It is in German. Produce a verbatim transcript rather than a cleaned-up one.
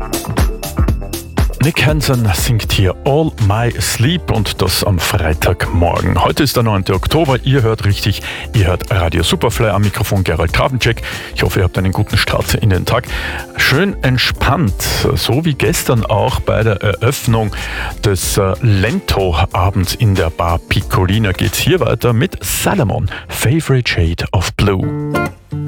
Nick Hansen singt hier All My Sleep und das am Freitagmorgen. Heute ist der neunte Oktober, ihr hört richtig, ihr hört Radio Superfly, am Mikrofon Gerald Kravencheck. Ich hoffe, ihr habt einen guten Start in den Tag. Schön entspannt, so wie gestern auch bei der Eröffnung des Lento-Abends in der Bar Piccolina geht's hier weiter mit Salomon, Favorite Shade of Blue.